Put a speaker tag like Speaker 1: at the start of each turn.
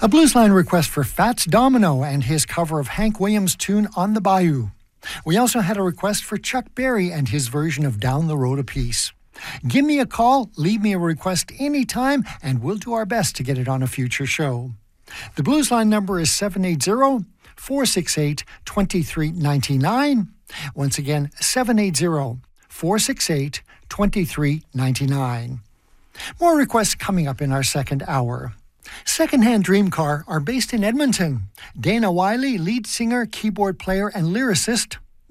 Speaker 1: A Blues Line request for Fats Domino and his cover of Hank Williams' tune On the Bayou. We also had a request for Chuck Berry and his version of Down the Road a Piece. Give me a call, leave me a request anytime, and we'll do our best to get it on a future show. The Blues Line number is 780-468-2399. Once again, 780-468-2399. More requests coming up in our second hour. Secondhand Dream Car are based in Edmonton. Dana Wiley, lead singer, keyboard player, and lyricist.